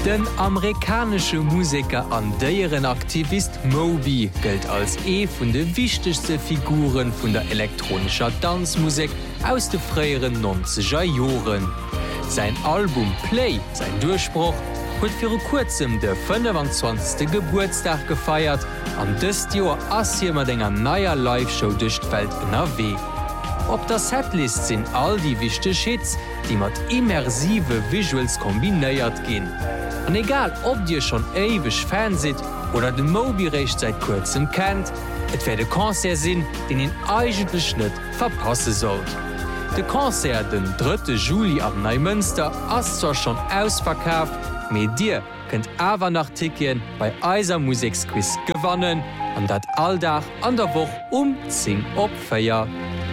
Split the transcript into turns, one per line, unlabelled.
Den amerikanische Musiker an deieren Aktivist Moby gilt als vun de wichtigste Figuren vun der elektronischer Tanzmusik aus de freieren 90er Joren. Sein Album Play, sein Durchbruch, huet fir kurzem de 25. Geburtstag gefeiert, an dëst Joer ass mat enger naier Liveshow duch d'Welt NRW. Op der Setlist sinn all die wichtig Hits, die mat immersive Visuals kombinéiert ginn. Und egal, ob dir schon ewig Fan seid oder den Moby recht seit kurzem kennt, et werde Konzert sinn, den ihn eigentlich nicht verpassen sollt. Der Konzert den 3. Juli am Neumünster ist zwar schon ausverkauft, mit dir könnt aber nach Tickets bei Eiser Musikquiz gewinnen und das alldach an der Woche 10 op 4.